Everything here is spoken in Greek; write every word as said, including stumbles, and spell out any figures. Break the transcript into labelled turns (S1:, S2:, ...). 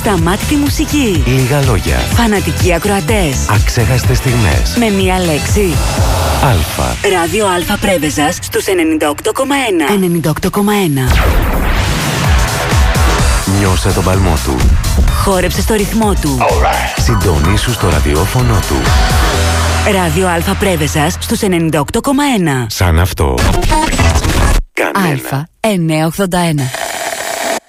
S1: Ασταμάτητη μουσική.
S2: Λίγα λόγια.
S1: Φανατικοί ακροατές.
S2: Αξέχαστες στιγμές.
S1: Με μία λέξη.
S2: Αλφα.
S1: Ράδιο Αλφα Πρέβεζας στους ενενήντα οκτώ κόμμα ένα. ενενήντα οκτώ κόμμα ένα.
S2: Νιώσε τον παλμό του.
S1: Χόρεψε στο ρυθμό του.
S2: Right. Συντονίσου στο ραδιόφωνο του.
S1: Ράδιο Αλφα Πρέβεζας στους ενενήντα οκτώ κόμμα ένα.
S2: Σαν αυτό. Κανένα.
S1: Αλφα εννιακόσια ογδόντα ένα.